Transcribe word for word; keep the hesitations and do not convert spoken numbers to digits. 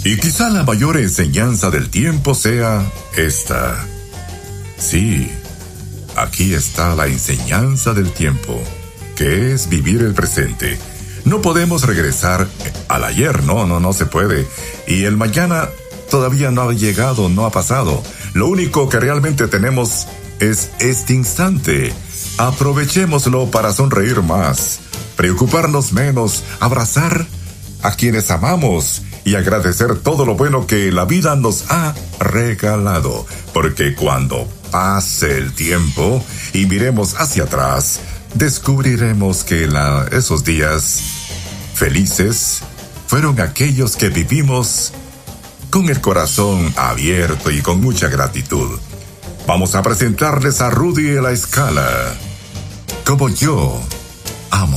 Y quizá la mayor enseñanza del tiempo sea esta. Sí, aquí está la enseñanza del tiempo, que es vivir el presente. No podemos regresar al ayer, no, no, no se puede. Y el mañana todavía no ha llegado, no ha pasado. Lo único que realmente tenemos es este instante. Aprovechémoslo para sonreír más, preocuparnos menos, abrazar a quienes amamos y agradecer todo lo bueno que la vida nos ha regalado. Porque cuando pase el tiempo y miremos hacia atrás, descubriremos que la, esos días felices fueron aquellos que vivimos con el corazón abierto y con mucha gratitud. Vamos a presentarles a Rudy de la Escala, Como Yo